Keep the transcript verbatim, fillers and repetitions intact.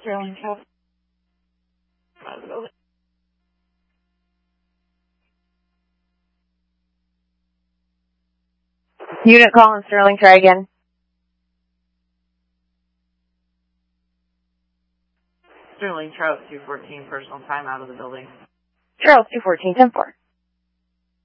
Sterling, Charles. Out of the building. Unit calling Sterling, try again. Sterling, Charles two fourteen, personal time out of the building. Charles two fourteen, ten four.